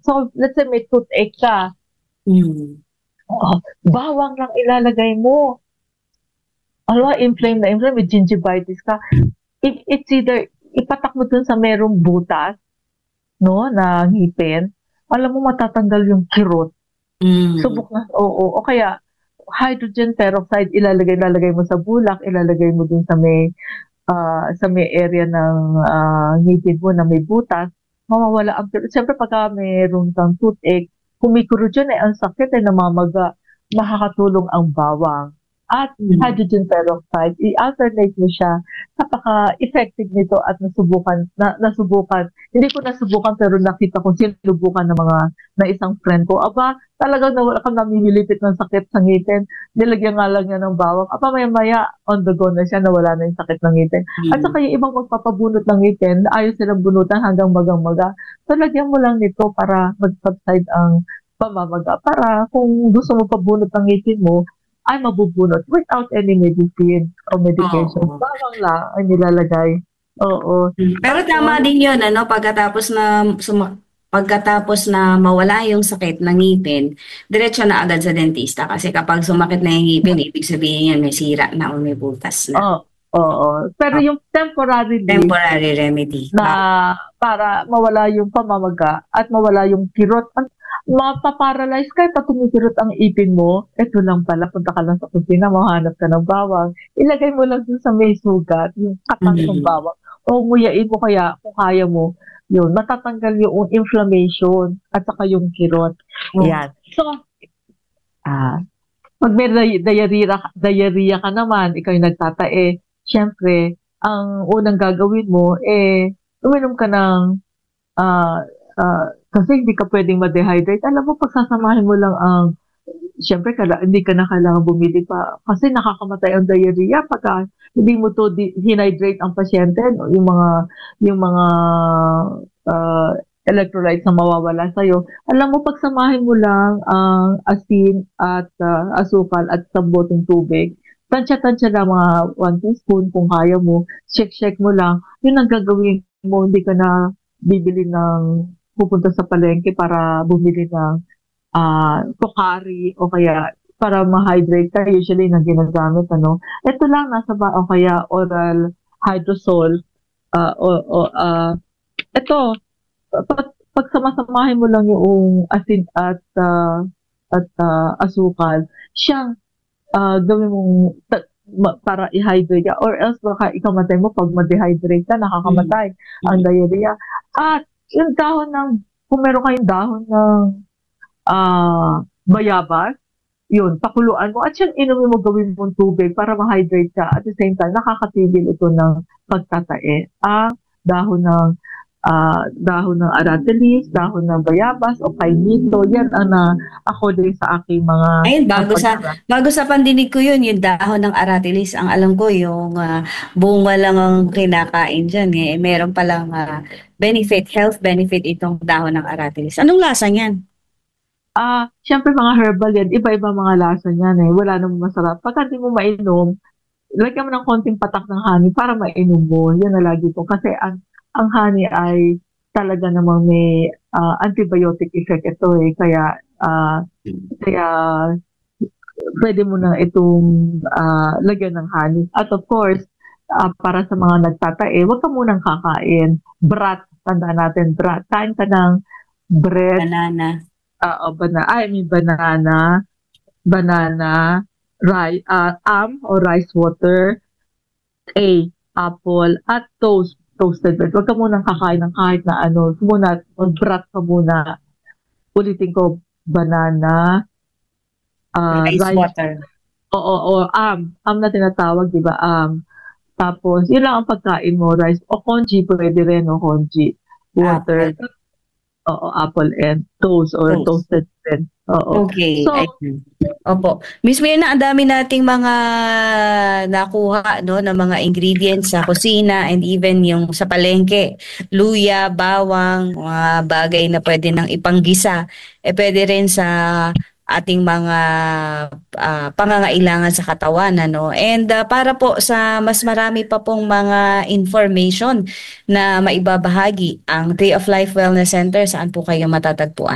So, let's say may toothache ka, bawang lang ilalagay mo. Inflame na inflame, may gingivitis ka. It's either, ipatak mo dun sa merong butas, no, na ngipin, alam mo matatanggal yung kirot. Subok na, oo. O kaya, hydrogen peroxide, ilalagay mo sa bulak, ilalagay mo dun sa may area ng ngipin mo na may butas, mawawala ang kirot. Siyempre, pagka mayroon kang toothache, kumikirot yun ang sakit namamaga, makakatulong ang bawang. At hydrogen peroxide, i-alternate mo siya. Napaka-effective nito at nasubukan. Hindi ko nasubukan pero nakita ko sinubukan na isang friend ko. Aba, talagang nawala kang namimilipit ng sakit sa ngipin. Nilagyan nga lang niya ng bawang. Aba, maya-maya, on the go na siya, nawala na yung sakit ng ngipin. At saka yung ibang magpapabunot ng ngipin, ayos silang bunutan hanggang magang-maga. So, lagyan mo lang nito para mag-subside ang pamamaga. Para kung gusto mo pabunot ng ngipin mo, ay mabubunot without any medicine o medication. Bawang lang ay nilalagay. Oo. Pero tama din yun, pagkatapos na mawala yung sakit ng ngipin, diretso na agad sa dentista. Kasi kapag sumakit na yung ngipin, ibig sabihin yan may sira na o may butas na. Oo. Pero yung temporary remedy. Na para mawala yung pamamaga at mawala yung kirot. Mapaparalyze ka, pag kumikirot ang ipin mo, eto lang pala, punta ka lang sa kusina, mahanap ka ng bawang, ilagay mo lang dun sa may sugat, yung katang ng bawang, o nguyain mo kaya, kung kaya mo, yun, matatanggal yung inflammation, at saka yung kirot. Yan. So, pag may diarrhea ka naman, ikaw yung nagtatae, syempre, ang unang gagawin mo, uminom ka ng kasi hindi ka pwedeng ma-dehydrate. Alam mo, pagsasamahin mo lang syempre, hindi ka na kailangan bumili pa. Kasi nakakamatay ang diarrhea pagka hindi mo to hydrate ang pasyente. No? Yung mga electrolytes na mawawala sa'yo. Alam mo, pagsamahin mo lang ang asin at asukal at sabotong tubig. Tansya-tansya lang mga 1 teaspoon kung kaya mo. Shake mo lang. Yun ang gagawin mo. Hindi ka na bibili pupunta sa palengke para bumili ng Pocari o kaya para ma-hydrate ka, usually na ginagamit, Ito lang, o kaya oral hydrosol, ito, pagsamasamahin mo lang yung asin at asukal, siyang gawin mong para i-hydrate ka, or else baka ikamatay mo pag ma-dehydrate ka, nakakamatay ang diarrhea. At yung kung meron kayong dahon ng bayabas, yun, pakuluan mo, at yung inumin mo, gawin mong tubig para ma-hydrate ka. At the same time, nakakatigil ito ng pagtatae. Ang dahon ng aratilis, dahon ng bayabas, o kainito, yan ang according sa aking mga... Ayun, bago sa pandinig ko yun, yung dahon ng aratilis, ang alam ko yung bunga lang ang kinakain dyan. Meron palang health benefit itong dahon ng aratilis. Anong lasa niyan? Siyempre mga herbal yan, iba-iba mga lasa niyan Wala namang masarap. Pagka di mo mainom, lagyan mo ng konting patak ng honey para mainom mo. Yan na lagi ko. Kasi ang honey ay talaga namang may antibiotic effect ito Kaya pwede mo na itong lagyan ng honey. At of course, para sa mga nagtatae, huwag ka munang kakain. Brat, tandaan natin, brat. Kain ka ng bread. Banana. Banana, rice, or rice water, apple, at toasted bread. Huwag ka munang kakain ng kahit na mag-brat ka muna. Ulitin ko, banana, rice water. Oo, am na tinatawag, di ba? Tapos, yun lang ang pagkain mo, rice, o congee, pwede rin, congee, water, apple and toast or toasted bread. Okay. So, opo. Miss Mirna, ang dami nating mga nakuha na mga ingredients sa kusina and even yung sa palengke. Luya, bawang, mga bagay na pwede nang ipanggisa. Pwede rin sa ating mga pangangailangan sa katawan. And para po sa mas marami pa pong mga information na maibabahagi ang Tree of Life Wellness Center, saan po kayo matatagpuan?